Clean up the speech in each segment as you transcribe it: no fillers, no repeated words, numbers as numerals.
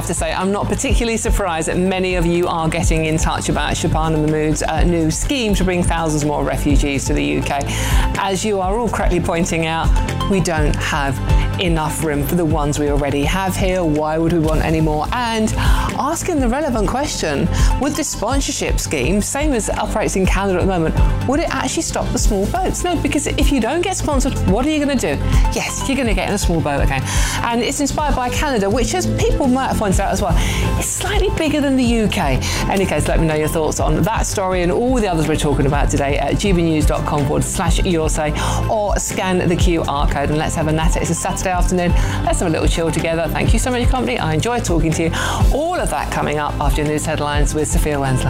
have to say, I'm not particularly surprised that many of you are getting in touch about Shabana Mahmood's new scheme to bring thousands more refugees to the UK. As you are all correctly pointing out, we don't have enough room for the ones we already have here. Why would we want any more? And asking the relevant question, with this sponsorship scheme, same as operates in Canada at the moment, would it actually stop the small boats? No, because if you don't get sponsored, what are you going to do? Yes, you're going to get in a small boat again. And it's inspired by Canada, which, as people might have pointed out as well, is slightly bigger than the UK. In any case, let me know your thoughts on that story and all the others we're talking about today at gbnews.com/yoursay, or scan the QR code and let's have a natter. It's a Saturday afternoon. Let's have a little chill together. Thank you so much for your company. I enjoy talking to you. All of that coming up after your news headlines with Sophia Wensler.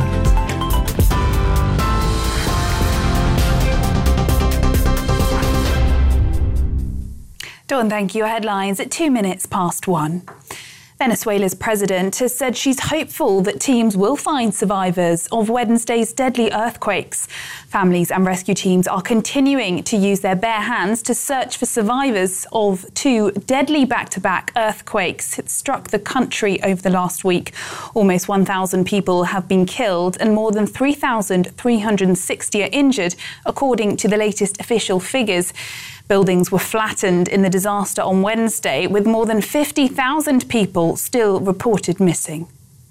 Dawn, thank you. Headlines at 2 minutes past 1. Venezuela's president has said she's hopeful that teams will find survivors of Wednesday's deadly earthquakes. Families and rescue teams are continuing to use their bare hands to search for survivors of 2 deadly back-to-back earthquakes that struck the country over the last week. Almost 1,000 people have been killed and more than 3,360 are injured, according to the latest official figures. Buildings were flattened in the disaster on Wednesday, with more than 50,000 people still reported missing.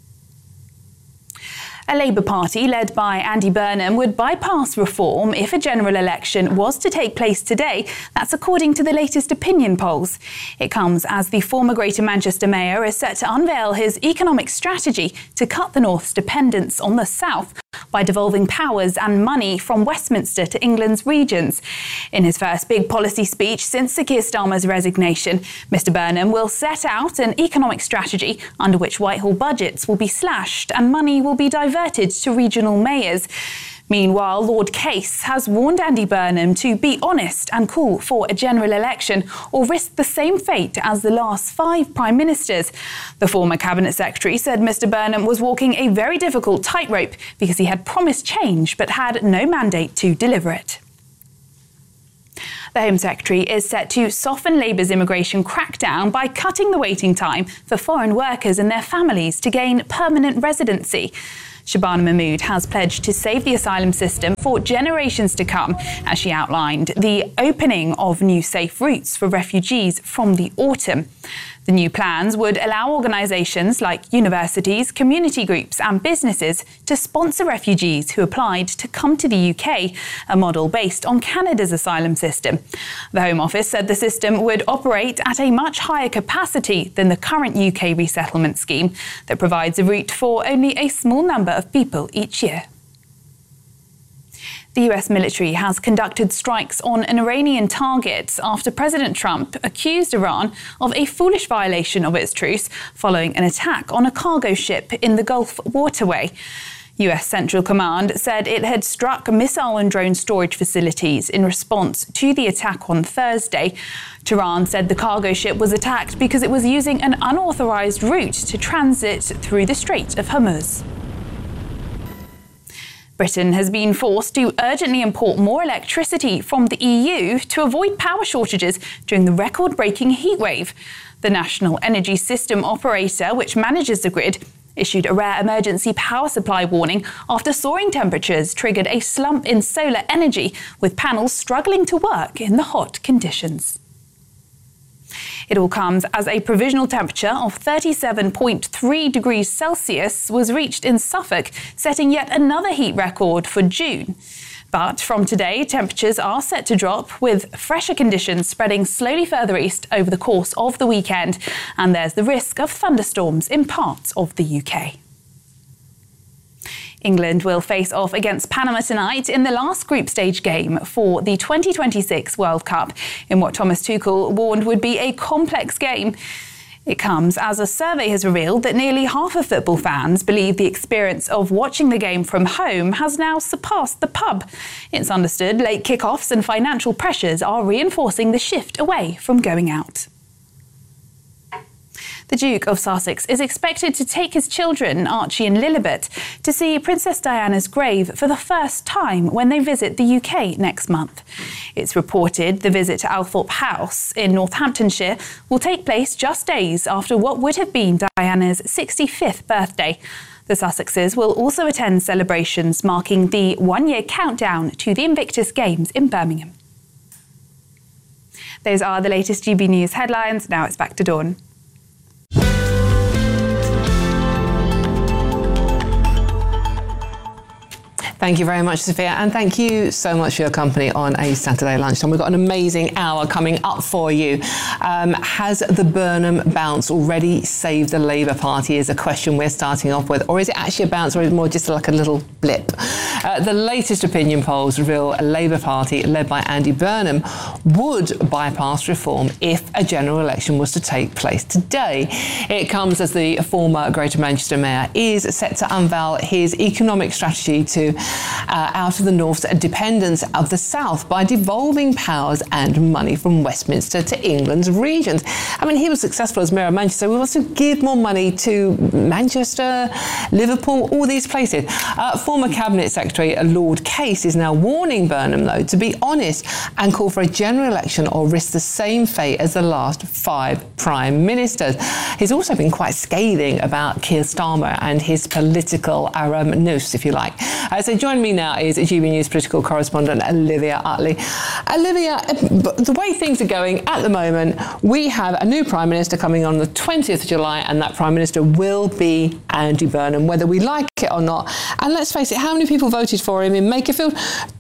A Labour Party led by Andy Burnham would bypass reform if a general election was to take place today. That's according to the latest opinion polls. It comes as the former Greater Manchester Mayor is set to unveil his economic strategy to cut the North's dependence on the South by devolving powers and money from Westminster to England's regions. In his first big policy speech since Sir Keir Starmer's resignation, Mr Burnham will set out an economic strategy under which Whitehall budgets will be slashed and money will be diverted to regional mayors. Meanwhile, Lord Case has warned Andy Burnham to be honest and call for a general election or risk the same fate as the last 5 prime ministers. The former cabinet secretary said Mr Burnham was walking a very difficult tightrope because he had promised change but had no mandate to deliver it. The Home Secretary is set to soften Labour's immigration crackdown by cutting the waiting time for foreign workers and their families to gain permanent residency. Shabana Mahmood has pledged to save the asylum system for generations to come, as she outlined the opening of new safe routes for refugees from the autumn. The new plans would allow organisations like universities, community groups and businesses to sponsor refugees who applied to come to the UK, a model based on Canada's asylum system. The Home Office said the system would operate at a much higher capacity than the current UK resettlement scheme that provides a route for only a small number of people each year. The US military has conducted strikes on an Iranian target after President Trump accused Iran of a foolish violation of its truce following an attack on a cargo ship in the Gulf waterway. US Central Command said it had struck missile and drone storage facilities in response to the attack on Thursday. Tehran said the cargo ship was attacked because it was using an unauthorized route to transit through the Strait of Hormuz. Britain has been forced to urgently import more electricity from the EU to avoid power shortages during the record-breaking heatwave. The National Energy System Operator, which manages the grid, issued a rare emergency power supply warning after soaring temperatures triggered a slump in solar energy, with panels struggling to work in the hot conditions. It all comes as a provisional temperature of 37.3 degrees Celsius was reached in Suffolk, setting yet another heat record for June. But from today, temperatures are set to drop, with fresher conditions spreading slowly further east over the course of the weekend. And there's the risk of thunderstorms in parts of the UK. England will face off against Panama tonight in the last group stage game for the 2026 World Cup, in what Thomas Tuchel warned would be a complex game. It comes as a survey has revealed that nearly half of football fans believe the experience of watching the game from home has now surpassed the pub. It's understood late kickoffs and financial pressures are reinforcing the shift away from going out. The Duke of Sussex is expected to take his children, Archie and Lilibet, to see Princess Diana's grave for the first time when they visit the UK next month. It's reported the visit to Althorp House in Northamptonshire will take place just days after what would have been Diana's 65th birthday. The Sussexes will also attend celebrations marking the one-year countdown to the Invictus Games in Birmingham. Those are the latest GB News headlines. Now it's back to Dawn. Thank you very much, Sophia, and thank you so much for your company on a Saturday lunchtime. We've got an amazing hour coming up for you. Has the Burnham bounce already saved the Labour Party is a question we're starting off with, or is it actually a bounce, or is it more just like a little blip? The latest opinion polls reveal a Labour Party led by Andy Burnham would bypass reform if a general election was to take place today. It comes as the former Greater Manchester Mayor is set to unveil his economic strategy to out of the North's dependence of the South by devolving powers and money from Westminster to England's regions. I mean, he was successful as Mayor of Manchester. We want to give more money to Manchester, Liverpool, all these places. Former Cabinet Secretary Lord Case is now warning Burnham, though, to be honest and call for a general election or risk the same fate as the last 5 Prime Ministers. He's also been quite scathing about Keir Starmer and his political noose, if you like. So joining me now is GB News political correspondent Olivia Utley. Olivia, the way things are going at the moment, we have a new Prime Minister coming on the 20th of July, and that Prime Minister will be Andy Burnham, whether we like it or not. And let's face it, how many people voted for him in Makerfield?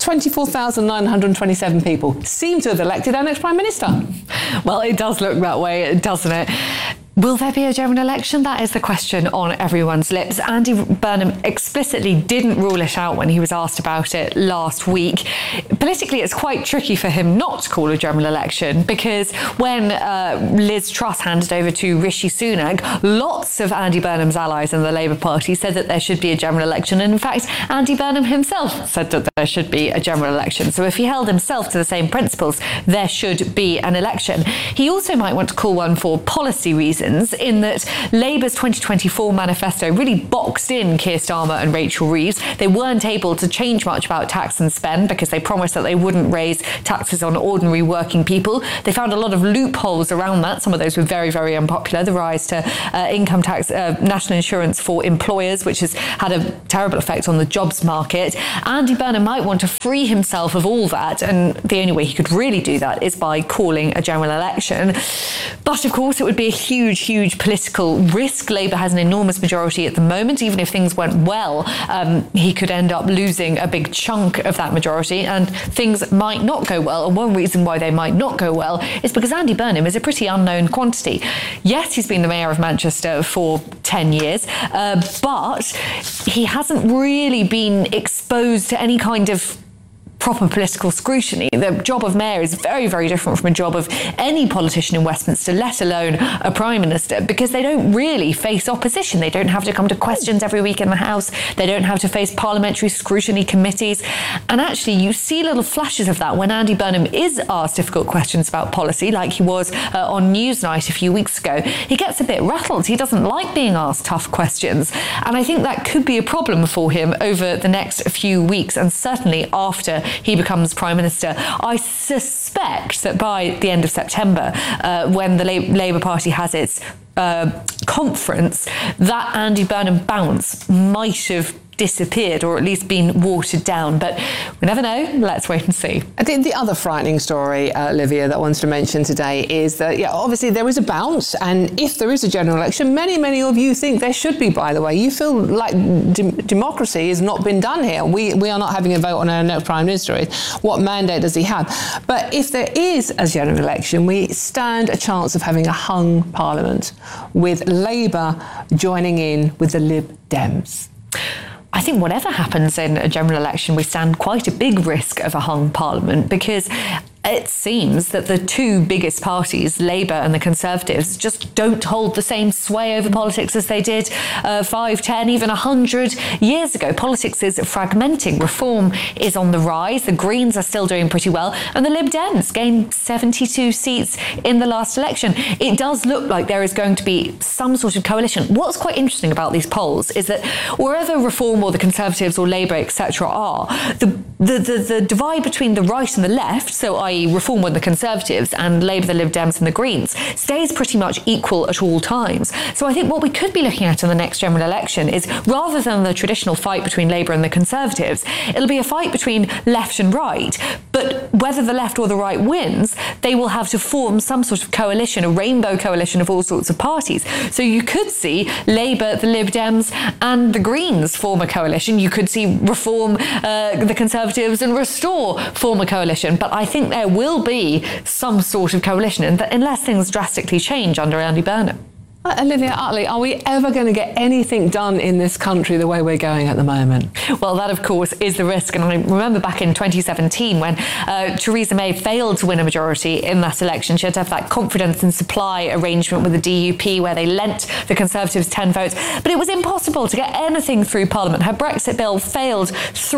24,927 people seem to have elected our next Prime Minister. Well, it does look that way, doesn't it? Will there be a general election? That is the question on everyone's lips. Andy Burnham explicitly didn't rule it out when he was asked about it last week. Politically, it's quite tricky for him not to call a general election because when Liz Truss handed over to Rishi Sunak, lots of Andy Burnham's allies in the Labour Party said that there should be a general election. And in fact, Andy Burnham himself said that there should be a general election. So if he held himself to the same principles, there should be an election. He also might want to call one for policy reasons, in that Labour's 2024 manifesto really boxed in Keir Starmer and Rachel Reeves. They weren't able to change much about tax and spend because they promised that they wouldn't raise taxes on ordinary working people. They found a lot of loopholes around that. Some of those were very, very unpopular. The rise to income tax, national insurance for employers, which has had a terrible effect on the jobs market. Andy Burnham might want to free himself of all that, and the only way he could really do that is by calling a general election. But of course, it would be a huge political risk. Labour has an enormous majority at the moment. Even if things went well, he could end up losing a big chunk of that majority, and things might not go well. And one reason why they might not go well is because Andy Burnham is a pretty unknown quantity. Yes, he's been the Mayor of Manchester for 10 years, but he hasn't really been exposed to any kind of proper political scrutiny. The job of mayor is very, very different from a job of any politician in Westminster, let alone a prime minister, because they don't really face opposition. They don't have to come to questions every week in the House. They don't have to face parliamentary scrutiny committees. And actually, you see little flashes of that when Andy Burnham is asked difficult questions about policy, like he was on Newsnight a few weeks ago. He gets a bit rattled. He doesn't like being asked tough questions. And I think that could be a problem for him over the next few weeks, and certainly after he becomes Prime Minister. I suspect that by the end of September, when the Labour Party has its conference, that Andy Burnham bounce might have disappeared or at least been watered down. But we never know. Let's wait and see. I think the other frightening story, Olivia, that I wanted to mention today is that, obviously there is a bounce, and if there is a general election, many of you think there should be, by the way. You feel like democracy has not been done here. We are not having a vote on our next Prime Minister. What mandate does he have? But if there is a general election, we stand a chance of having a hung Parliament, with Labour joining in with the Lib Dems. I think whatever happens in a general election, we stand quite a big risk of a hung Parliament, because it seems that the two biggest parties, Labour and the Conservatives, just don't hold the same sway over politics as they did 5, 10, even 100 years ago. Politics is fragmenting. Reform is on the rise. The Greens are still doing pretty well. And the Lib Dems gained 72 seats in the last election. It does look like there is going to be some sort of coalition. What's quite interesting about these polls is that wherever Reform or the Conservatives or Labour, etc. are, the divide between the right and the left, so i.e. Reform and the Conservatives and Labour, the Lib Dems and the Greens, stays pretty much equal at all times. So I think what we could be looking at in the next general election is, rather than the traditional fight between Labour and the Conservatives, it'll be a fight between left and right. But whether the left or the right wins, they will have to form some sort of coalition, a rainbow coalition of all sorts of parties. So you could see Labour, the Lib Dems and the Greens form a coalition. You could see Reform, the Conservatives and Restore form a coalition. But I think there will be some sort of coalition, unless things drastically change under Andy Burnham. Olivia Utley, are we ever going to get anything done in this country the way we're going at the moment? Well, that, of course, is the risk. And I remember back in 2017 when Theresa May failed to win a majority in that election. She had to have that confidence and supply arrangement with the DUP where they lent the Conservatives 10 votes. But it was impossible to get anything through Parliament. Her Brexit bill failed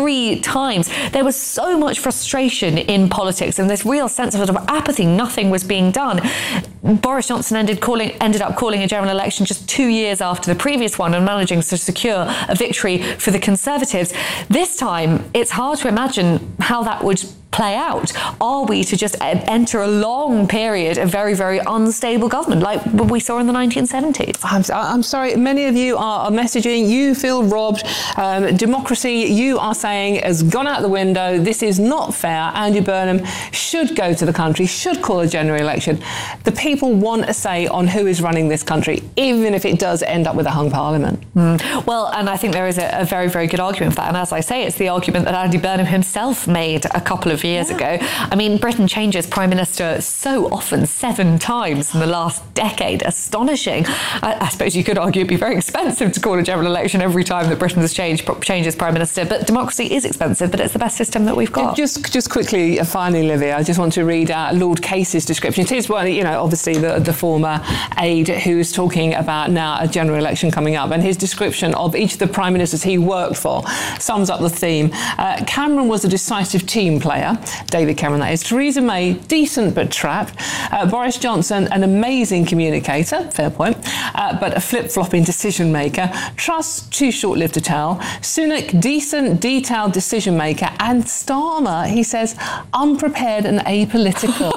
3 times. There was so much frustration in politics and this real sense of sort of apathy. Nothing was being done. Boris Johnson ended up calling a general election just 2 years after the previous one and managing to secure a victory for the Conservatives. This time, it's hard to imagine how that would play out. Are we to just enter a long period of very, very unstable government like we saw in the 1970s? I'm sorry, many of you are messaging, you feel robbed. Democracy, you are saying, has gone out the window. This is not fair. Andy Burnham should go to the country, should call a general election. The people want a say on who is running this country, even if it does end up with a hung parliament. Well, and I think there is a very, very good argument for that. And as I say, it's the argument that Andy Burnham himself made a couple of years ago. I mean, Britain changes Prime Minister so often, 7 times in the last decade. Astonishing. I suppose you could argue it'd be very expensive to call a general election every time that Britain has changes Prime Minister, but democracy is expensive, but it's the best system that we've got. Just quickly, finally, Olivia, I just want to read out Lord Case's description. It is one, obviously the former aide who's talking about now a general election coming up, and his description of each of the Prime Ministers he worked for sums up the theme. Cameron was a decisive team player. David Cameron, that is. Theresa May, decent but trapped. Boris Johnson, an amazing communicator, fair point, but a flip-flopping decision maker. Truss, too short-lived to tell. Sunak, decent, detailed decision maker. And Starmer, he says, unprepared and apolitical.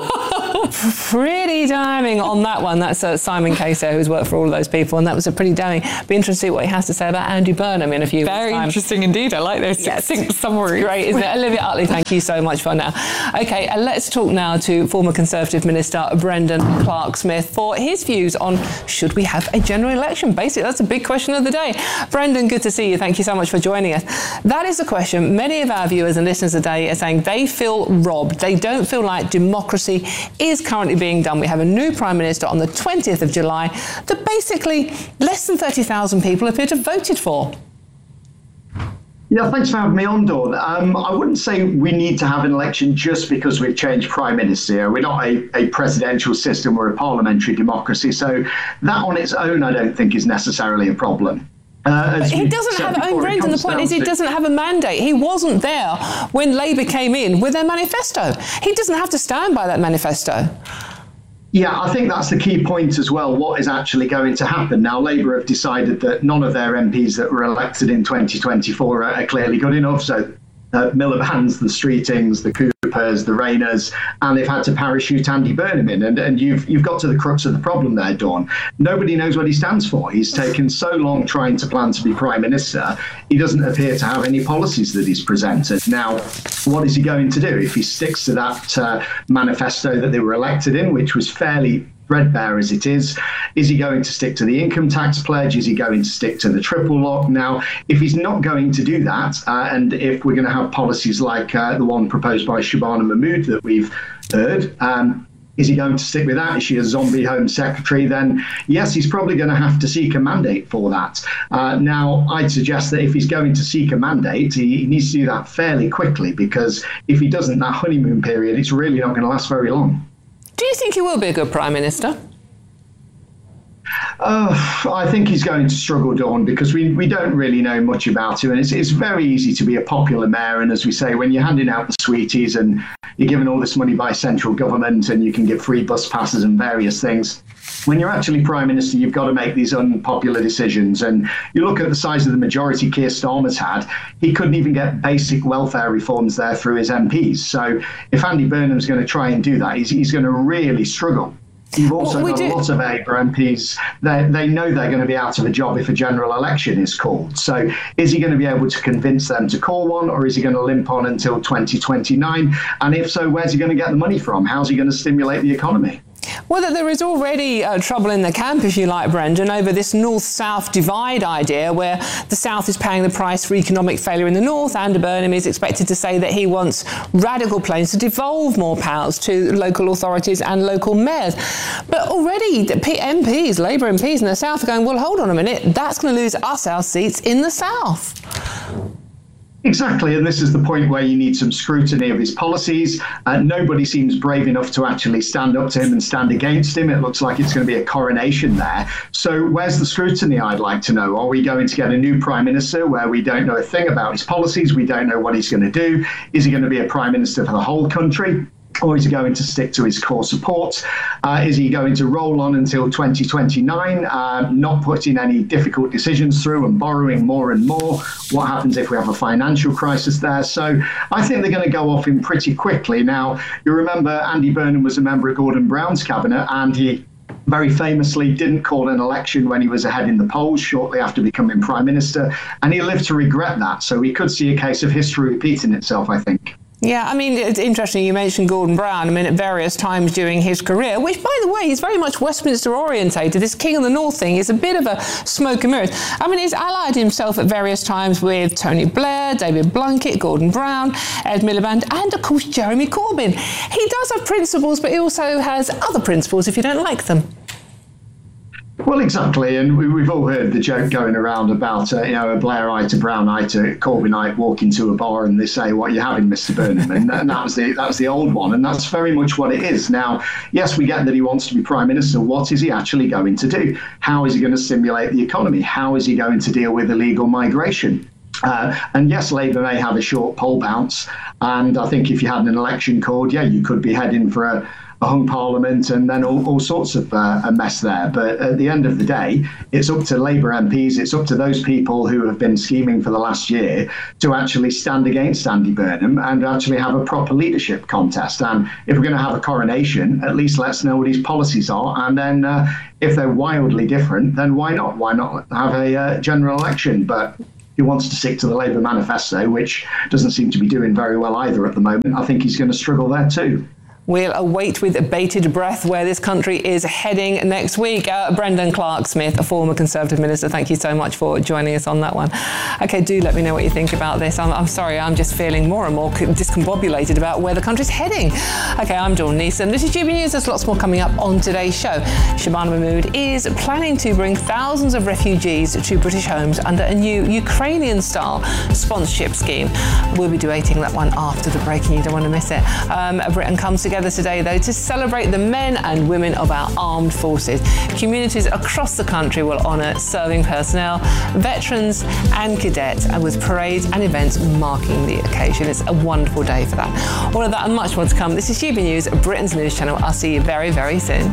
Pretty damning on that one. That's Simon Caser, who's worked for all of those people, and that was a pretty damning. Be interested to see what he has to say about Andy Burnham in a few weeks' time. Very interesting indeed. I like those succinct summaries. Great, isn't it? Olivia Utley, thank you so much for now. OK, let's talk now to former Conservative Minister Brendan Clarke-Smith for his views on should we have a general election? Basically, that's a big question of the day. Brendan, good to see you. Thank you so much for joining us. That is a question many of our viewers and listeners today are saying they feel robbed. They don't feel like democracy is currently being done. We have a new Prime Minister on the 20th of July that basically less than 30,000 people appear to have voted for. Yeah, thanks for having me on, Dawn. I wouldn't say we need to have an election just because we've changed Prime Minister. We're not a presidential system, we're a parliamentary democracy. So that on its own, I don't think is necessarily a problem. He doesn't have, Brendan, the point is he doesn't have a mandate. He wasn't there when Labour came in with their manifesto. He doesn't have to stand by that manifesto. Yeah, I think that's the key point as well. What is actually going to happen? Now, Labour have decided that none of their MPs that were elected in 2024 are clearly good enough. So Miliband's, the Streetings, the Coopers, the Rayners, and they've had to parachute Andy Burnham in. And you've got to the crux of the problem there, Dawn. Nobody knows what he stands for. He's taken so long trying to plan to be Prime Minister, he doesn't appear to have any policies that he's presented. Now, what is he going to do if he sticks to that manifesto that they were elected in, which was fairly threadbare as it is? Is he going to stick to the income tax pledge? Is he going to stick to the triple lock? Now, if he's not going to do that, and if we're going to have policies like the one proposed by Shabana Mahmood that we've heard, Is he going to stick with that? Is she a zombie Home Secretary? Then yes, he's probably going to have to seek a mandate for that. Now, I'd suggest that if he's going to seek a mandate, he needs to do that fairly quickly, because if he doesn't, that honeymoon period, it's really not going to last very long. Do you think he will be a good Prime Minister? I think he's going to struggle, Dawn, because we don't really know much about him. And it's very easy to be a popular mayor. And as we say, when you're handing out the sweeties and you're given all this money by central government and you can give free bus passes and various things, when you're actually Prime Minister, you've got to make these unpopular decisions. And you look at the size of the majority Keir Starmer's had, he couldn't even get basic welfare reforms there through his MPs. So if Andy Burnham's going to try and do that, he's going to really struggle. You've also got a lot of Labour MPs, they know they're going to be out of a job if a general election is called. So is he going to be able to convince them to call one, or is he going to limp on until 2029? And if so, where's he going to get the money from? How's he going to stimulate the economy? Well, there is already trouble in the camp, if you like, Brendan, over this north-south divide idea where the south is paying the price for economic failure in the north. Andy Burnham is expected to say that he wants radical plans to devolve more powers to local authorities and local mayors. But already the MPs, Labour MPs in the south are going, well, hold on a minute, that's going to lose us our seats in the south. Exactly, and this is the point where you need some scrutiny of his policies. Nobody seems brave enough to actually stand up to him and stand against him. It looks like it's going to be a coronation there. So where's the scrutiny, I'd like to know? Are we going to get a new Prime Minister where we don't know a thing about his policies? We don't know what he's going to do. Is he going to be a Prime Minister for the whole country? Or is he going to stick to his core support? Is he going to roll on until 2029, not putting any difficult decisions through and borrowing more and more? What happens if we have a financial crisis there? So I think they're going to go off him pretty quickly. Now, you remember Andy Burnham was a member of Gordon Brown's cabinet, and he very famously didn't call an election when he was ahead in the polls shortly after becoming Prime Minister, and he lived to regret that. So we could see a case of history repeating itself, I think. Yeah, I mean, it's interesting you mentioned Gordon Brown. I mean, at various times during his career, which, by the way, he's very much Westminster orientated. This King of the North thing is a bit of a smoke and mirrors. I mean, he's allied himself at various times with Tony Blair, David Blunkett, Gordon Brown, Ed Miliband, and, of course, Jeremy Corbyn. He does have principles, but he also has other principles if you don't like them. Well, exactly, and we've all heard the joke going around about a Blairite to Brownite to Corbynite walk into a bar and they say, "What are you having, Mr. Burnham?" And that was the old one, and that's very much what it is. Now, yes, we get that he wants to be Prime Minister. What is he actually going to do? How is he going to stimulate the economy? How is he going to deal with illegal migration? And yes, Labour may have a short poll bounce, and I think if you had an election called, you could be heading for a hung parliament and then all sorts of a mess there. But at the end of the day, it's up to Labour MPs, it's up to those people who have been scheming for the last year to actually stand against Andy Burnham and actually have a proper leadership contest. And if we're going to have a coronation, at least let's know what his policies are. And then if they're wildly different, then why not? Why not have a general election? But he wants to stick to the Labour manifesto, which doesn't seem to be doing very well either at the moment. I think he's going to struggle there too. We'll await with bated breath where this country is heading next week. Brendan Clarke-Smith, a former Conservative minister, thank you so much for joining us on that one. OK, do let me know what you think about this. I'm sorry, I'm just feeling more and more discombobulated about where the country's heading. OK, I'm Dawn Neeson. This is GB News. There's lots more coming up on today's show. Shabana Mahmood is planning to bring thousands of refugees to British homes under a new Ukrainian-style sponsorship scheme. We'll be debating that one after the break, and you don't want to miss it. Britain comes together today, though, to celebrate the men and women of our armed forces. Communities across the country will honour serving personnel, veterans and cadets, and with parades and events marking the occasion. It's a wonderful day for that. All of that and much more to come. This is GB News, Britain's news channel. I'll see you very, very soon.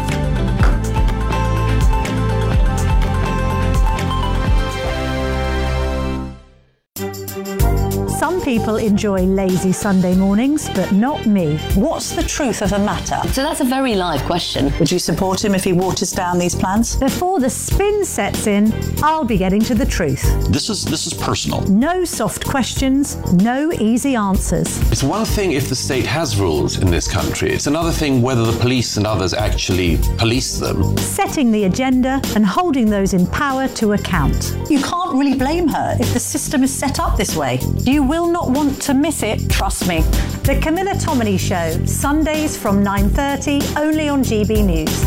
Some people enjoy lazy Sunday mornings, but not me. What's the truth of the matter? So that's a very live question. Would you support him if he waters down these plans? Before the spin sets in, I'll be getting to the truth. This is personal. No soft questions, no easy answers. It's one thing if the state has rules in this country. It's another thing whether the police and others actually police them. Setting the agenda and holding those in power to account. You can't really blame her if the system is set up this way. You will not not want to miss it, trust me. The Camilla Tominey Show, Sundays from 9:30, only on GB News.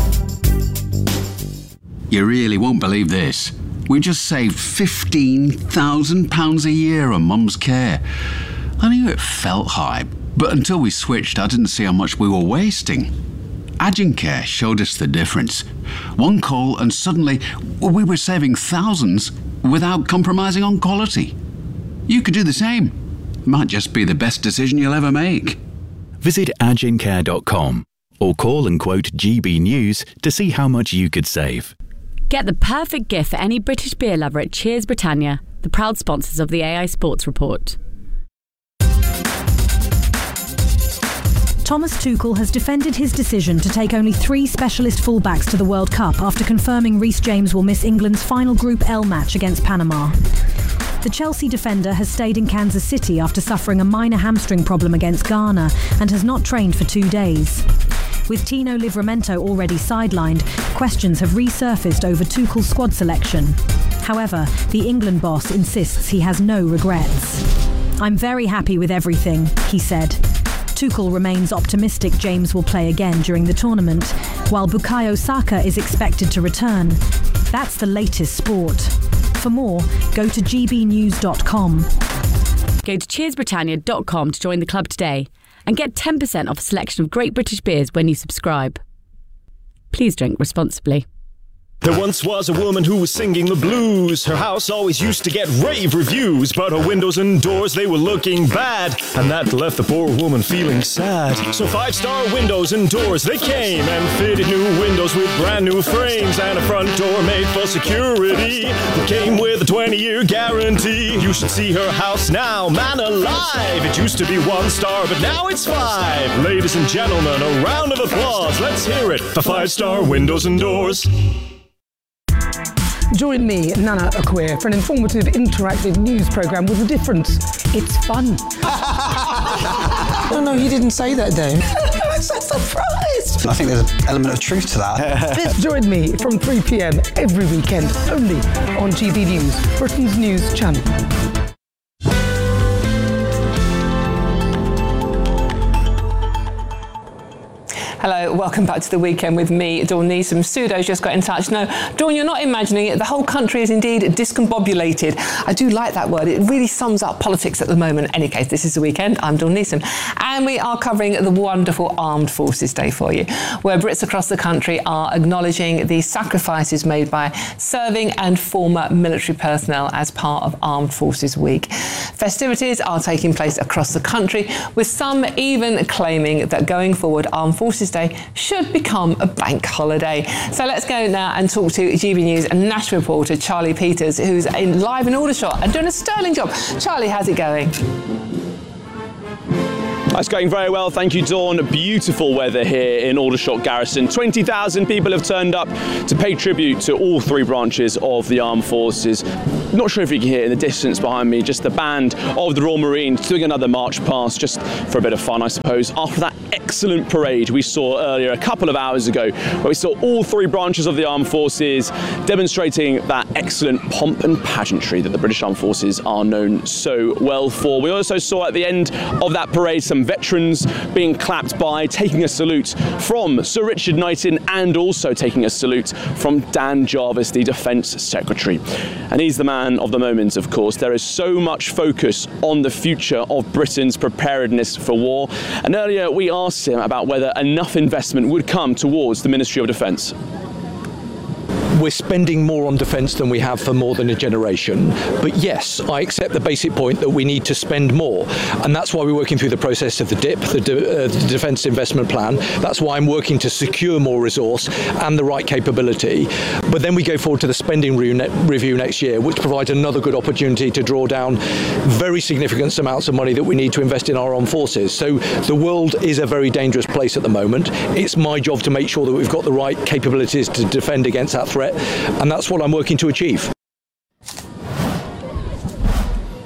You really won't believe this. We just saved £15,000 a year on Mum's care. I knew it felt high, but until we switched, I didn't see how much we were wasting. Agincare showed us the difference. One call and suddenly we were saving thousands without compromising on quality. You could do the same. Might just be the best decision you'll ever make. Visit agincare.com or call and quote GB News to see how much you could save. Get the perfect gift for any British beer lover at Cheers Britannia, the proud sponsors of the AI Sports Report. Thomas Tuchel has defended his decision to take only 3 specialist fullbacks to the World Cup after confirming Reece James will miss England's final Group L match against Panama. The Chelsea defender has stayed in Kansas City after suffering a minor hamstring problem against Ghana and has not trained for 2 days. With Tino Livramento already sidelined, questions have resurfaced over Tuchel's squad selection. However, the England boss insists he has no regrets. "I'm very happy with everything," he said. Tuchel remains optimistic James will play again during the tournament, while Bukayo Saka is expected to return. That's the latest sport. For more, go to gbnews.com. Go to cheersbritannia.com to join the club today and get 10% off a selection of great British beers when you subscribe. Please drink responsibly. There once was a woman who was singing the blues. Her house always used to get rave reviews, but her windows and doors, they were looking bad, and that left the poor woman feeling sad. So 5-star windows and doors, they came and fitted new windows with brand new frames and a front door made for security. It came with a 20-year guarantee. You should see her house now, man alive. It used to be 1 star, but now it's 5. Ladies and gentlemen, a round of applause. Let's hear it for 5-star windows and doors. Join me, Nana Akwe, for an informative, interactive news programme with a difference. It's fun. No, you didn't say that, Dave. I'm so surprised. I think there's an element of truth to that. Join me from 3 p.m. every weekend, only on GB News, Britain's news channel. Hello, welcome back to the weekend with me, Dawn Neeson. Sudo's just got in touch. No, Dawn, you're not imagining it. The whole country is indeed discombobulated. I do like that word. It really sums up politics at the moment. In any case, this is the weekend. I'm Dawn Neeson. And we are covering the wonderful Armed Forces Day for you, where Brits across the country are acknowledging the sacrifices made by serving and former military personnel as part of Armed Forces Week. Festivities are taking place across the country, with some even claiming that going forward, Armed Forces Day should become a bank holiday. So let's go now and talk to GB News and national reporter Charlie Peters, who's live in Aldershot and doing a sterling job. Charlie, how's it going? It's going very well, thank you, Dawn. Beautiful weather here in Aldershot Garrison. 20,000 people have turned up to pay tribute to all 3 branches of the Armed Forces. Not sure if you can hear it in the distance behind me, just the band of the Royal Marines doing another march past, just for a bit of fun, I suppose, after that excellent parade we saw earlier, a couple of hours ago, where we saw all 3 branches of the Armed Forces demonstrating that excellent pomp and pageantry that the British Armed Forces are known so well for. We also saw at the end of that parade some veterans being clapped by, taking a salute from Sir Richard Knighton and also taking a salute from Dan Jarvis, the Defence Secretary. And he's the man of the moment, of course. There is so much focus on the future of Britain's preparedness for war. And earlier we asked him about whether enough investment would come towards the Ministry of Defence. We're spending more on defence than we have for more than a generation. But yes, I accept the basic point that we need to spend more. And that's why we're working through the process of the DIP, the Defence Investment Plan. That's why I'm working to secure more resource and the right capability. But then we go forward to the spending review next year, which provides another good opportunity to draw down very significant amounts of money that we need to invest in our armed forces. So the world is a very dangerous place at the moment. It's my job to make sure that we've got the right capabilities to defend against that threat. And that's what I'm working to achieve.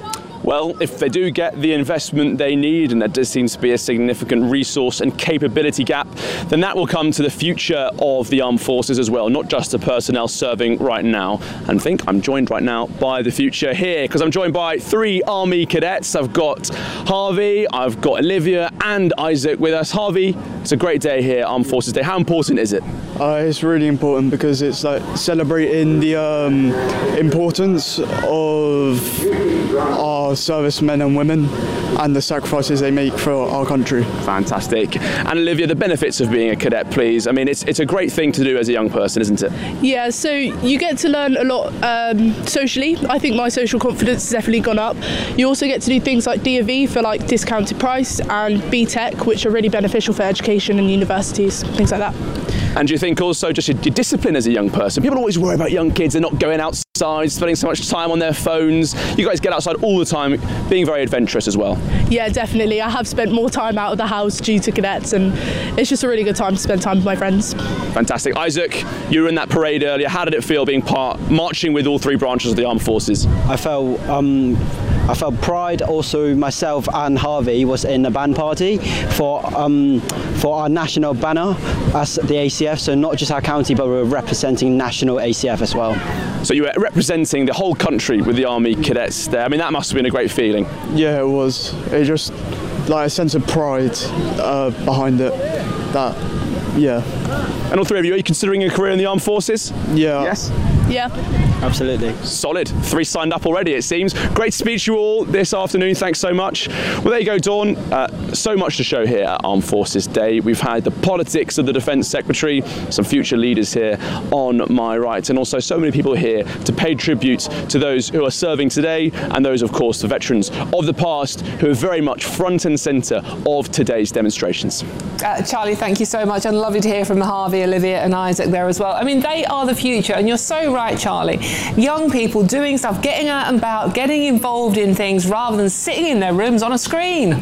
Well, if they do get the investment they need, and there does seem to be a significant resource and capability gap, then that will come to the future of the armed forces as well, not just the personnel serving right now. And I think I'm joined right now by the future here, because I'm joined by 3 Army cadets. I've got Harvey, I've got Olivia and Isaac with us. Harvey, it's a great day here, Armed Forces Day. How important is it? It's really important because it's like celebrating the importance of our servicemen and women and the sacrifices they make for our country. Fantastic. And Olivia, the benefits of being a cadet, please. I mean, it's a great thing to do as a young person, isn't it? Yeah, so you get to learn a lot socially. I think my social confidence has definitely gone up. You also get to do things like D&V for like discounted price and BTEC, which are really beneficial for education and universities, things like that. And do you think also just your discipline as a young person? People always worry about young kids, they're not going outside, spending so much time on their phones. You guys get outside all the time, being very adventurous as well. Yeah, definitely. I have spent more time out of the house due to cadets, and it's just a really good time to spend time with my friends. Fantastic. Isaac, you were in that parade earlier. How did it feel being marching with all 3 branches of the armed forces? I felt pride. Also, myself and Harvey was in a band party for our national banner as the ACF. So not just our county, but we're representing national ACF as well. So you were representing the whole country with the Army cadets there. I mean, that must have been a great feeling. Yeah, it was. It just like a sense of pride behind it. Yeah. And all 3 of you, are you considering a career in the armed forces? Yeah. Yes? Yeah. Absolutely. Solid. 3 signed up already, it seems. Great to speak to you all this afternoon. Thanks so much. Well, there you go, Dawn. So much to show here at Armed Forces Day. We've had the politics of the Defence Secretary, some future leaders here on my right, and also so many people here to pay tribute to those who are serving today, and those, of course, the veterans of the past who are very much front and centre of today's demonstrations. Charlie, thank you so much, and lovely to hear from Harvey, Olivia and Isaac there as well. I mean, they are the future, and you're so right, Charlie. Young people doing stuff, getting out and about, getting involved in things rather than sitting in their rooms on a screen.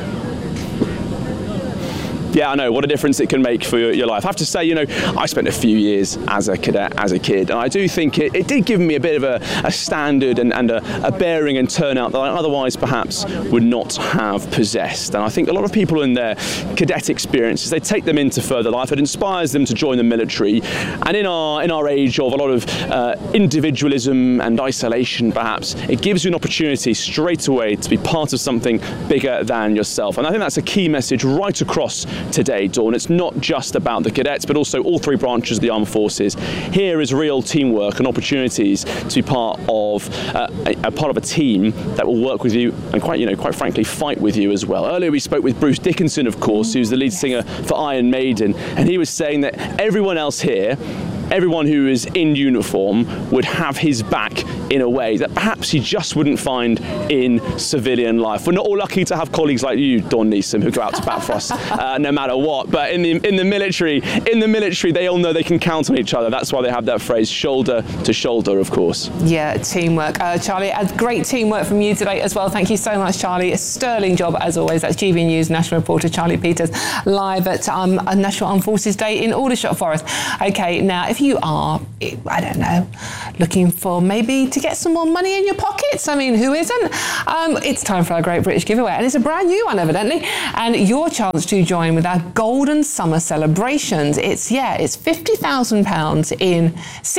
Yeah, I know, what a difference it can make for your life. I have to say, you know, I spent a few years as a cadet, as a kid, and I do think it did give me a bit of a standard and a bearing and turnout that I otherwise perhaps would not have possessed. And I think a lot of people in their cadet experiences, they take them into further life. It inspires them to join the military. And in our age of a lot of individualism and isolation, perhaps, it gives you an opportunity straight away to be part of something bigger than yourself. And I think that's a key message right across today, Dawn. It's not just about the cadets, but also all 3 branches of the armed forces. Here is real teamwork and opportunities to be part of a team that will work with you and quite frankly fight with you as well. Earlier we spoke with Bruce Dickinson, of course, who's the lead singer for Iron Maiden, and he was saying that everyone else here, everyone who is in uniform, would have his back in a way that perhaps he just wouldn't find in civilian life. We're not all lucky to have colleagues like you, Dawn Neeson, who go out to bat for us no matter what. But in the military, they all know they can count on each other. That's why they have that phrase, shoulder to shoulder, of course. Yeah, teamwork. Charlie, great teamwork from you today as well. Thank you so much, Charlie. A sterling job as always. That's GB News national reporter Charlie Peters, live at National Armed Forces Day in Aldershot Forest. Okay, now if you are, I don't know, looking for maybe to get some more money in your pockets, I mean, who isn't? It's time for our Great British Giveaway, and it's a brand new one, evidently, and your chance to join with our Golden Summer celebrations. It's £50,000 in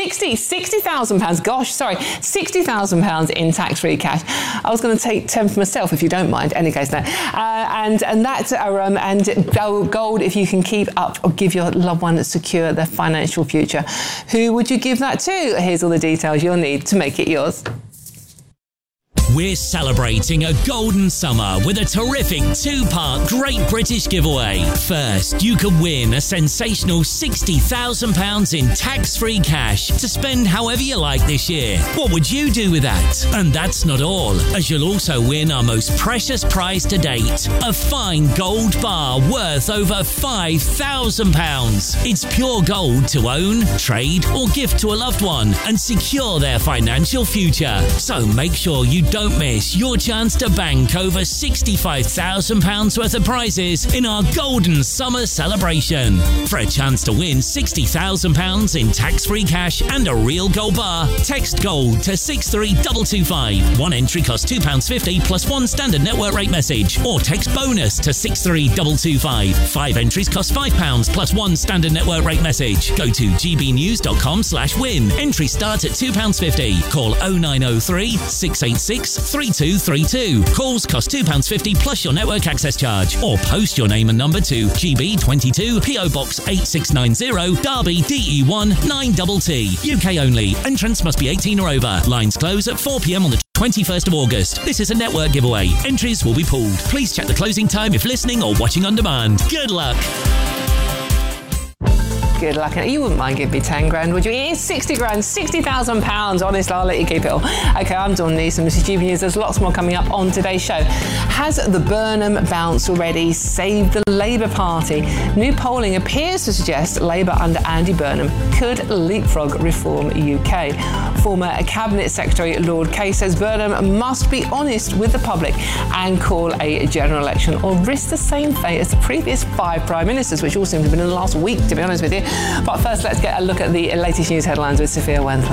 £60,000 in tax-free cash. I was going to take 10 for myself, if you don't mind. Any case, no. And that's and gold if you can keep up or give your loved one secure their financial future. Who would you give that to? Here's all the details you'll need to make it yours. We're celebrating a golden summer with a terrific 2-part Great British Giveaway. First, you can win a sensational £60,000 in tax-free cash to spend however you like this year. What would you do with that? And that's not all, as you'll also win our most precious prize to date, a fine gold bar worth over £5,000. It's pure gold to own, trade or gift to a loved one and secure their financial future. So make sure you don't Don't miss your chance to bank over £65,000 worth of prizes in our Golden Summer celebration. For a chance to win £60,000 in tax-free cash and a real gold bar, text GOLD to 63225. One entry costs £2.50 plus one standard network rate message, or text BONUS to 63225. 5 entries cost £5 plus one standard network rate message. Go to gbnews.com/win. Entry starts at £2.50. Call 0903 686 3232. Calls cost £2.50 plus your network access charge, or post your name and number to GB22 PO Box 8690 Derby DE1 9TT. UK only. Entrance must be 18 or over. Lines close at 4 p.m. on the 21st of August. This is a network giveaway. Entries will be pooled. Please check the closing time if listening or watching on demand. Good luck. Good luck. And you wouldn't mind giving me 10 grand, would you? It is 60 grand, £60,000. Honestly, I'll let you keep it all. Okay, I'm Dawn Neeson. This is GB News. There's lots more coming up on today's show. Has the Burnham bounce already saved the Labour Party? New polling appears to suggest Labour under Andy Burnham could leapfrog Reform UK. Former Cabinet Secretary Lord Kay says Burnham must be honest with the public and call a general election, or risk the same fate as the previous 5 Prime Ministers, which all seem to have been in the last week, to be honest with you. But first, let's get a look at the latest news headlines with Sophia Wendler.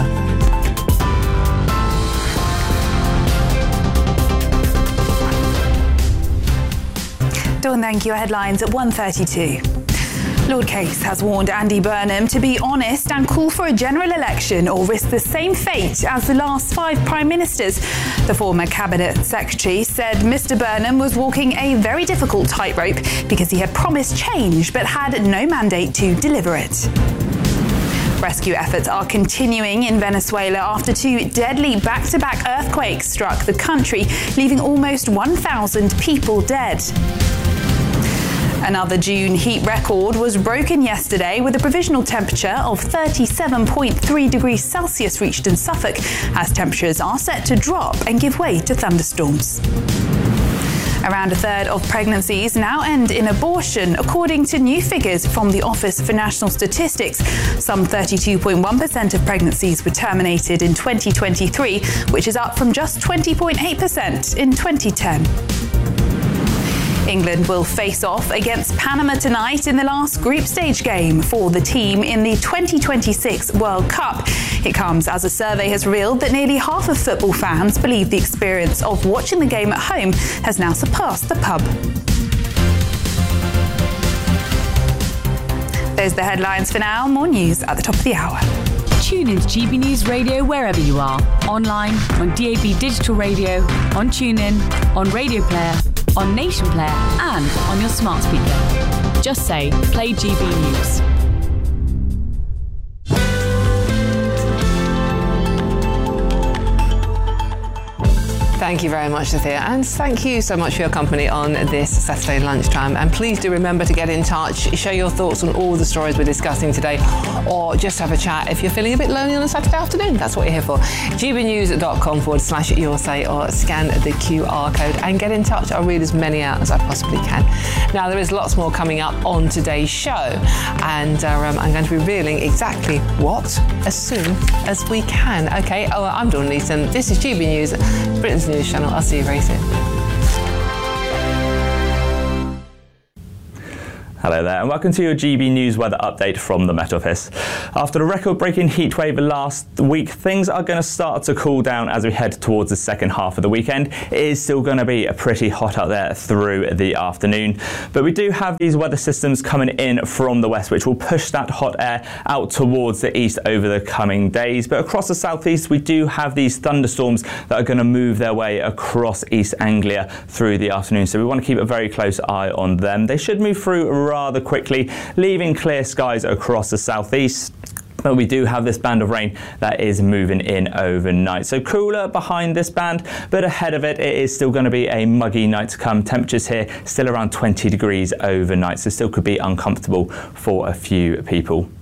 Dawn, thank you. Headlines at 1:32. Lord Case has warned Andy Burnham to be honest and call for a general election, or risk the same fate as the last 5 Prime Ministers. The former Cabinet Secretary said Mr Burnham was walking a very difficult tightrope because he had promised change but had no mandate to deliver it. Rescue efforts are continuing in Venezuela after 2 deadly back-to-back earthquakes struck the country, leaving almost 1,000 people dead. Another June heat record was broken yesterday, with a provisional temperature of 37.3 degrees Celsius reached in Suffolk, as temperatures are set to drop and give way to thunderstorms. Around a third of pregnancies now end in abortion, according to new figures from the Office for National Statistics. Some 32.1% of pregnancies were terminated in 2023, which is up from just 20.8% in 2010. England will face off against Panama tonight in the last group stage game for the team in the 2026 World Cup. It comes as a survey has revealed that nearly half of football fans believe the experience of watching the game at home has now surpassed the pub. Those are the headlines for now. More news at the top of the hour. Tune into GB News Radio wherever you are. Online, on DAB Digital Radio, on TuneIn, on Radio Player, on Nation Player, and on your smart speaker. Just say, play GB News. Thank you very much, Sophia, and thank you so much for your company on this Saturday lunchtime. And please do remember to get in touch, share your thoughts on all the stories we're discussing today, or just have a chat if you're feeling a bit lonely on a Saturday afternoon. That's what you're here for. gbnews.com/yoursay, or scan the QR code and get in touch. I'll read as many out as I possibly can. Now, there is lots more coming up on today's show, and I'm going to be revealing exactly what as soon as we can. Okay, I'm Dawn Neeson. This is GB News, Britain's news channel. I'll see you very soon. Hello there, and welcome to your GB News weather update from the Met Office. After the record-breaking heatwave last week, things are going to start to cool down as we head towards the second half of the weekend. It is still going to be pretty hot out there through the afternoon, but we do have these weather systems coming in from the west, which will push that hot air out towards the east over the coming days. But across the southeast, we do have these thunderstorms that are going to move their way across East Anglia through the afternoon, so we want to keep a very close eye on them. They should move through rather quickly, leaving clear skies across the southeast. But we do have this band of rain that is moving in overnight. So cooler behind this band, but ahead of it, it is still going to be a muggy night to come. Temperatures here still around 20 degrees overnight, so still could be uncomfortable for a few people.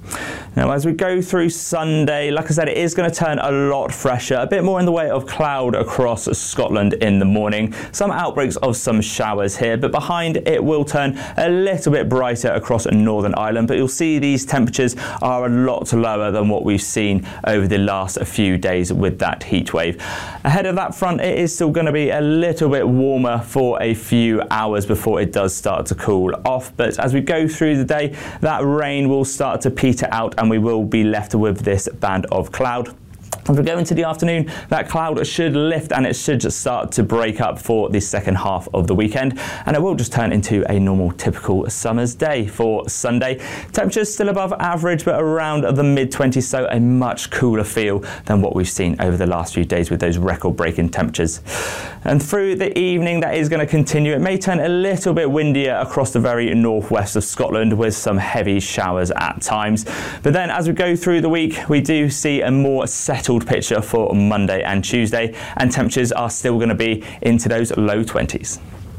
Now, as we go through Sunday, like I said, it is going to turn a lot fresher, a bit more in the way of cloud across Scotland in the morning. Some outbreaks of some showers here, but behind it will turn a little bit brighter across Northern Ireland. But you'll see these temperatures are a lot lower than what we've seen over the last few days with that heat wave. Ahead of that front, it is still going to be a little bit warmer for a few hours before it does start to cool off. But as we go through the day, that rain will start to peter out and we will be left with this band of cloud. As we go into the afternoon, that cloud should lift and it should just start to break up for the second half of the weekend, and it will just turn into a normal typical summer's day for Sunday. Temperatures still above average but around the mid-20s, so a much cooler feel than what we've seen over the last few days with those record-breaking temperatures. And through the evening, that is going to continue. It may turn a little bit windier across the very northwest of Scotland with some heavy showers at times. But then as we go through the week, we do see a more settled picture for Monday and Tuesday, and temperatures are still going to be into those low 20s.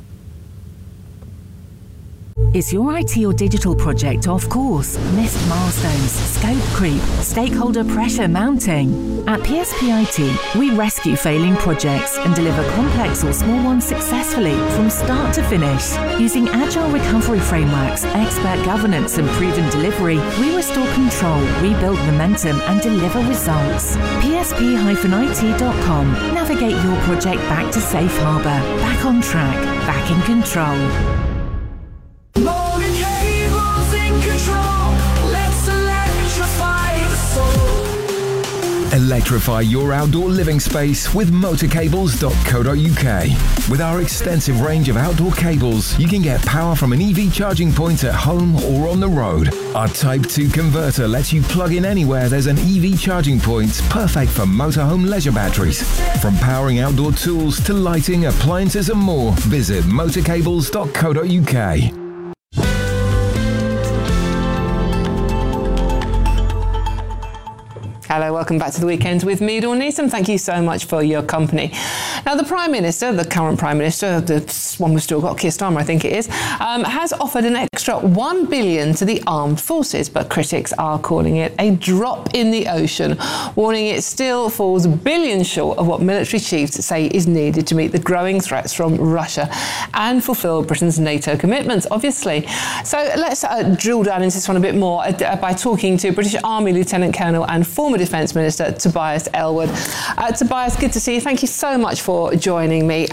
Is your IT or digital project off course? Missed milestones, scope creep, stakeholder pressure mounting? At PSP IT, we rescue failing projects and deliver complex or small ones successfully from start to finish. Using agile recovery frameworks, expert governance and proven delivery, we restore control, rebuild momentum and deliver results. PSP-IT.com. Navigate your project back to safe harbour, back on track, back in control. Electrify your outdoor living space with motorcables.co.uk. With our extensive range of outdoor cables, you can get power from an EV charging point at home or on the road. Our Type 2 converter lets you plug in anywhere there's an EV charging point, perfect for motorhome leisure batteries. From powering outdoor tools to lighting, appliances and more, visit motorcables.co.uk. Hello, welcome back to the weekend with me, Dawn Neeson. Thank you so much for your company. Now, the Prime Minister, the current Prime Minister, the one we've still got, Keir Starmer, I think it is, has offered an extra $1 billion to the armed forces, but critics are calling it a drop in the ocean, warning it still falls billions short of what military chiefs say is needed to meet the growing threats from Russia and fulfil Britain's NATO commitments, obviously. So let's drill down into this one a bit more by talking to British Army Lieutenant Colonel and former Defence Minister Tobias Ellwood. Tobias, good to see you. Thank you so much for joining me.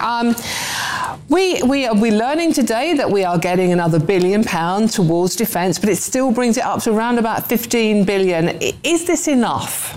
We're learning today that we are getting another £1 billion towards defence, but it still brings it up to around about $15 billion. Is this enough?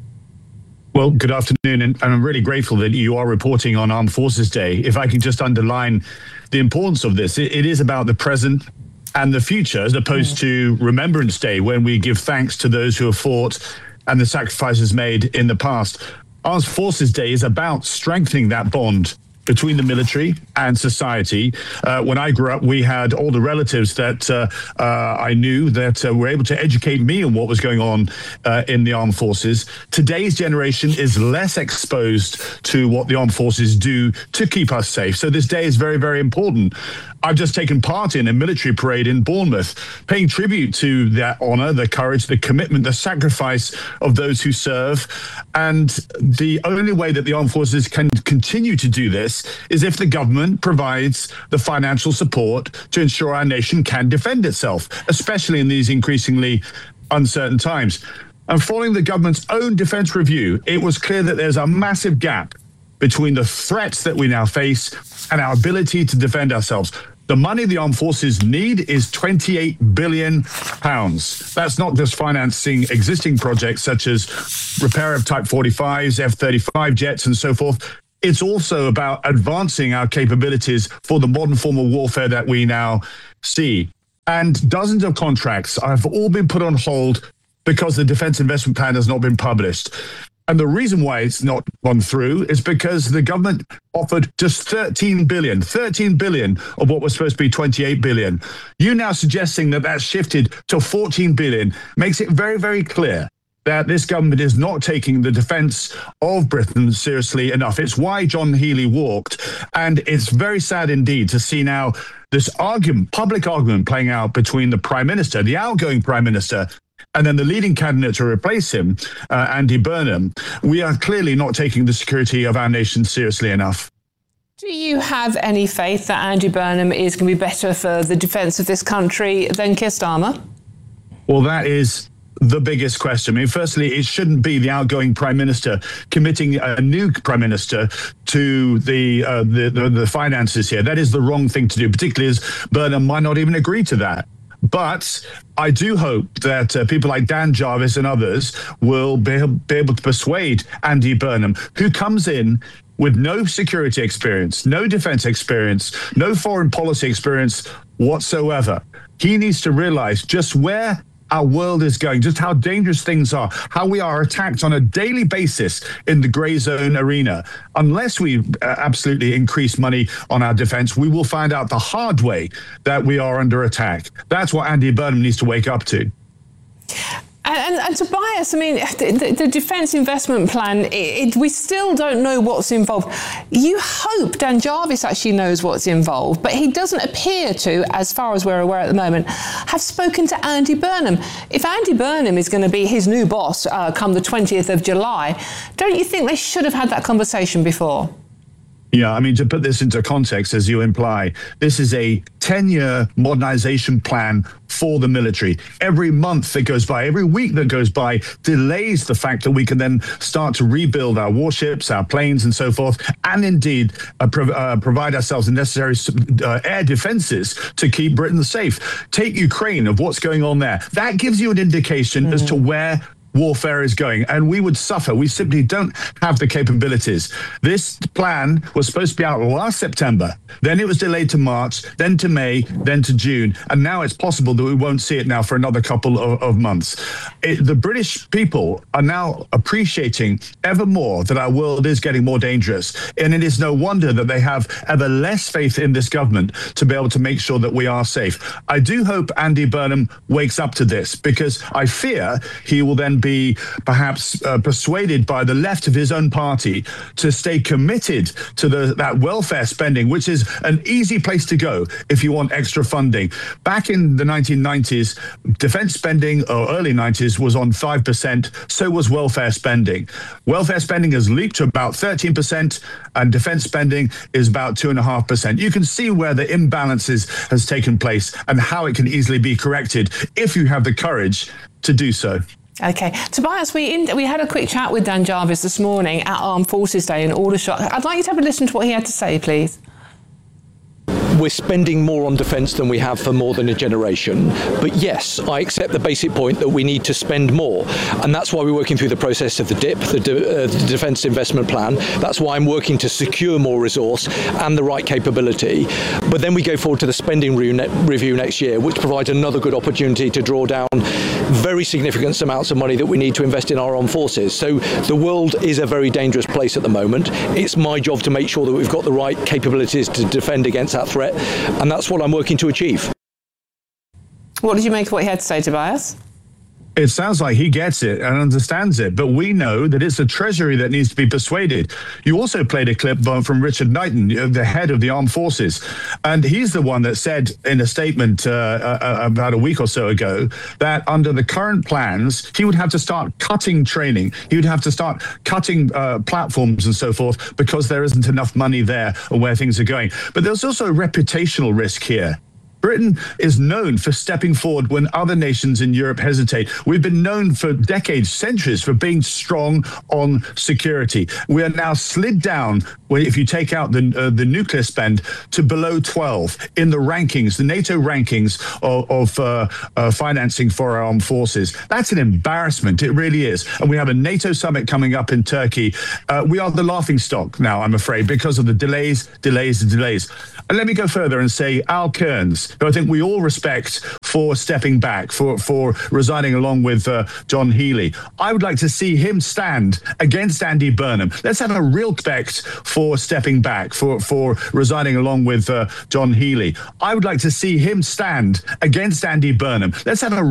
Well, good afternoon, and I'm really grateful that you are reporting on Armed Forces Day. If I can just underline the importance of this, it is about the present and the future, as opposed to Remembrance Day, when we give thanks to those who have fought and the sacrifices made in the past. Armed Forces Day is about strengthening that bond between the military and society. When I grew up, we had all the relatives that I knew that were able to educate me on what was going on in the armed forces. Today's generation is less exposed to what the armed forces do to keep us safe. So this day is very, very important. I've just taken part in a military parade in Bournemouth, paying tribute to that honour, the courage, the commitment, the sacrifice of those who serve. And the only way that the armed forces can continue to do this is if the government provides the financial support to ensure our nation can defend itself, especially in these increasingly uncertain times. And following the government's own defence review, it was clear that there's a massive gap between the threats that we now face and our ability to defend ourselves. The money the armed forces need is £28 billion. That's not just financing existing projects such as repair of Type 45s, F-35 jets and so forth. It's also about advancing our capabilities for the modern form of warfare that we now see. And dozens of contracts have all been put on hold because the Defence Investment Plan has not been published. And the reason why it's not gone through is because the government offered just $13 billion of what was supposed to be $28 billion. You now suggesting that that's shifted to $14 billion makes it very, very clear that this government is not taking the defence of Britain seriously enough. It's why John Healey walked. And it's very sad indeed to see now this argument, public argument playing out between the Prime Minister, the outgoing Prime Minister, and then the leading candidate to replace him, Andy Burnham, we are clearly not taking the security of our nation seriously enough. Do you have any faith that Andy Burnham is going to be better for the defence of this country than Keir Starmer? Well, that is the biggest question. I mean, firstly, it shouldn't be the outgoing Prime Minister committing a new Prime Minister to the finances here. That is the wrong thing to do, particularly as Burnham might not even agree to that. But I do hope that people like Dan Jarvis and others will be able to persuade Andy Burnham, who comes in with no security experience, no defense experience, no foreign policy experience whatsoever. He needs to realize just where our world is going, just how dangerous things are, how we are attacked on a daily basis in the grey zone arena. Unless we absolutely increase money on our defense, we will find out the hard way that we are under attack. That's what Andy Burnham needs to wake up to. And Tobias, I mean, the defence investment plan, we still don't know what's involved. You hope Dan Jarvis actually knows what's involved, but he doesn't appear to, as far as we're aware at the moment, have spoken to Andy Burnham. If Andy Burnham is going to be his new boss come the 20th of July, don't you think they should have had that conversation before? Yeah, I mean, to put this into context, as you imply, this is a 10-year modernization plan for the military. Every month that goes by, every week that goes by, delays the fact that we can then start to rebuild our warships, our planes, and so forth, and indeed provide ourselves the necessary air defenses to keep Britain safe. Take Ukraine, of what's going on there. That gives you an indication as to where warfare is going, and we would suffer. We simply don't have the capabilities. This plan was supposed to be out last September, then it was delayed to March, then to May, then to June, and now it's possible that we won't see it now for another couple of months. The British people are now appreciating ever more that our world is getting more dangerous, and it is no wonder that they have ever less faith in this government to be able to make sure that we are safe. I do hope Andy Burnham wakes up to this, because I fear he will then be perhaps persuaded by the left of his own party to stay committed to that welfare spending, which is an easy place to go if you want extra funding. Back in the 1990s, defense spending, or early 90s, was on 5%, so was welfare spending. Welfare spending has leaped to about 13%, and defense spending is about 2.5%. You can see where the imbalances has taken place and how it can easily be corrected if you have the courage to do so. OK. Tobias, we had a quick chat with Dan Jarvis this morning at Armed Forces Day in Aldershot. I'd like you to have a listen to what he had to say, please. We're spending more on defence than we have for more than a generation. But yes, I accept the basic point that we need to spend more. And that's why we're working through the process of the DIP, the Defence Investment Plan. That's why I'm working to secure more resource and the right capability. But then we go forward to the spending review next year, which provides another good opportunity to draw down very significant amounts of money that we need to invest in our armed forces. So the world is a very dangerous place at the moment. It's my job to make sure that we've got the right capabilities to defend against that threat. And that's what I'm working to achieve. What did you make of what he had to say, Tobias? It sounds like he gets it and understands it, but we know that it's the Treasury that needs to be persuaded. You also played a clip from Richard Knighton, the head of the Armed Forces, and he's the one that said in a statement about a week or so ago that under the current plans, he would have to start cutting training. He would have to start cutting platforms and so forth because there isn't enough money there or where things are going. But there's also a reputational risk here. Britain is known for stepping forward when other nations in Europe hesitate. We've been known for decades, centuries, for being strong on security. We are now slid down, if you take out the nuclear spend, to below 12 in the rankings, the NATO rankings of financing for our armed forces. That's an embarrassment. It really is. And we have a NATO summit coming up in Turkey. We are the laughingstock now, I'm afraid, because of the delays. And let me go further and say Al Kearns, who I think we all respect for stepping back, for resigning along with John Healey. I would like to see him stand against Andy Burnham. Let's have a real respect for stepping back, for resigning along with John Healey. I would like to see him stand against Andy Burnham. Let's have a